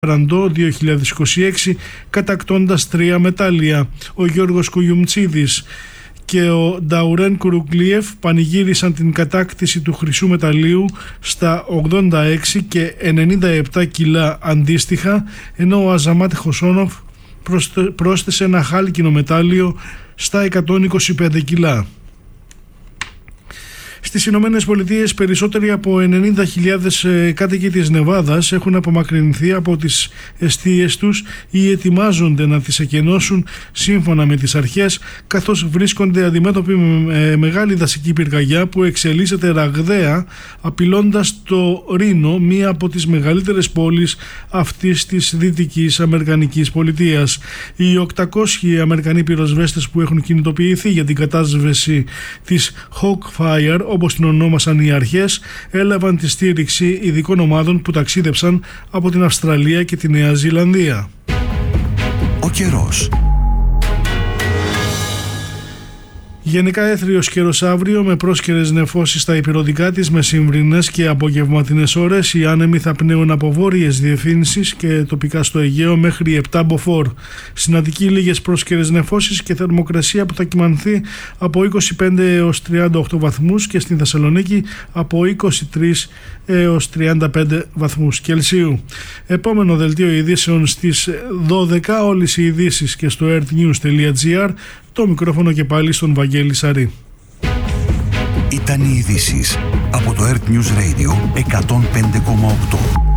Ραντό 2026, κατακτώντας 3 μετάλλια. Ο Γιώργος Κουγιουμτσίδης και ο Νταουρέν Κουρουκλίεφ πανηγύρισαν την κατάκτηση του χρυσού μεταλλίου στα 86 και 97 κιλά αντίστοιχα, ενώ ο Αζαμάτ Χοσόνοφ πρόσθεσε ένα χάλκινο μετάλλιο στα 125 κιλά. Στις Ηνωμένες Πολιτείες, περισσότεροι από 90.000 κάτοικοι της Νεβάδας έχουν απομακρυνθεί από τις εστίες τους ή ετοιμάζονται να τις εκενώσουν σύμφωνα με τις αρχές, καθώς βρίσκονται αντιμέτωποι με μεγάλη δασική πυρκαγιά που εξελίσσεται ραγδαία, απειλώντας το Ρήνο, μία από τις μεγαλύτερες πόλεις αυτής της δυτικής αμερικανικής πολιτείας. Οι 800 Αμερικανοί πυροσβέστες που έχουν κινητοποιηθεί για την κατάσβεση της Hawkfire, όπως την ονόμασαν οι αρχές, έλαβαν τη στήριξη ειδικών ομάδων που ταξίδεψαν από την Αυστραλία και τη Νέα Ζηλανδία. Ο καιρός. Γενικά έθριος καιρός αύριο, με πρόσκαιρες νεφώσεις στα ηπειρωτικά της μεσημβρινές και απογευματινές ώρες. Οι άνεμοι θα πνέουν από βόρειες διευθύνσεις και τοπικά στο Αιγαίο μέχρι 7 μποφόρ. Στην Αττική λίγες πρόσκαιρες νεφώσεις και θερμοκρασία που θα κυμανθεί από 25 έως 38 βαθμούς και στην Θεσσαλονίκη από 23 έως 35 βαθμούς Κελσίου. Επόμενο δελτίο ειδήσεων στις 12, όλες οι ειδήσεις και στο earthnews.gr. Το μικρόφωνο και πάλι στον Βαγγέλη Σαρή. Ήταν οι ειδήσεις από το Earth News Radio 105,8.